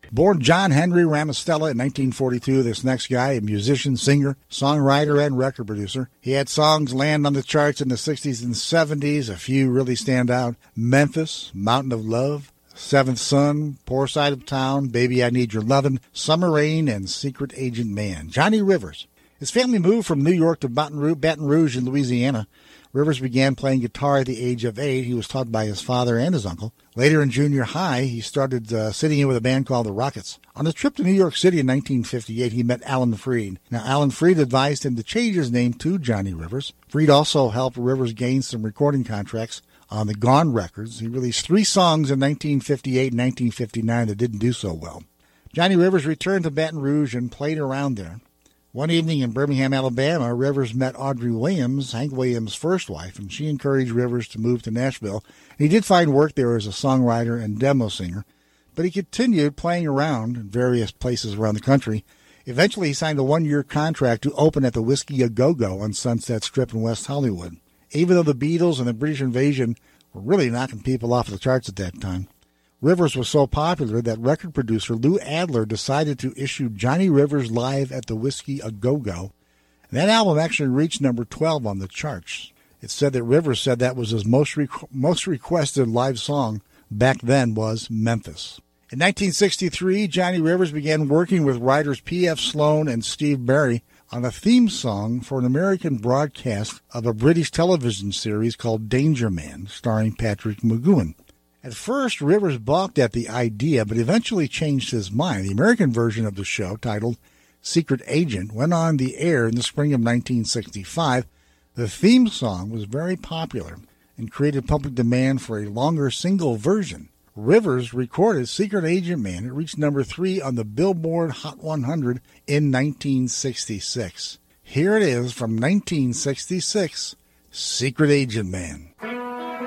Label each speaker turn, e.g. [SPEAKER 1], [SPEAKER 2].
[SPEAKER 1] Born John Henry Ramostella in 1942, this next guy, a musician, singer, songwriter, and record producer. He had songs land on the charts in the 60s and 70s. A few really stand out. Memphis, Mountain of Love, Seventh Son, Poor Side of Town, Baby I Need Your Lovin', Summer Rain, and Secret Agent Man. Johnny Rivers. His family moved from New York to Baton Rouge in Louisiana. Rivers began playing guitar at the age of 8. He was taught by his father and his uncle. Later in junior high, he started sitting in with a band called the Rockets. On a trip to New York City in 1958, he met Alan Freed. Now, Alan Freed advised him to change his name to Johnny Rivers. Freed also helped Rivers gain some recording contracts on the Gone Records. He released 3 songs in 1958 and 1959 that didn't do so well. Johnny Rivers returned to Baton Rouge and played around there. One evening in Birmingham, Alabama, Rivers met Audrey Williams, Hank Williams' first wife, and she encouraged Rivers to move to Nashville. He did find work there as a songwriter and demo singer, but he continued playing around in various places around the country. Eventually, he signed a 1-year contract to open at the Whiskey A Go-Go on Sunset Strip in West Hollywood. Even though the Beatles and the British Invasion were really knocking people off the charts at that time, Rivers was so popular that record producer Lou Adler decided to issue Johnny Rivers Live at the Whiskey A Go-Go. That album actually reached number 12 on the charts. It's said that Rivers said that was his most requested live song back then was Memphis. In 1963, Johnny Rivers began working with writers P.F. Sloan and Steve Barry on a theme song for an American broadcast of a British television series called Danger Man, starring Patrick McGoohan. At first, Rivers balked at the idea, but eventually changed his mind. The American version of the show, titled Secret Agent, went on the air in the spring of 1965. The theme song was very popular and created public demand for a longer single version. Rivers recorded Secret Agent Man. It reached number 3 on the Billboard Hot 100 in 1966. Here it is from 1966, Secret Agent Man.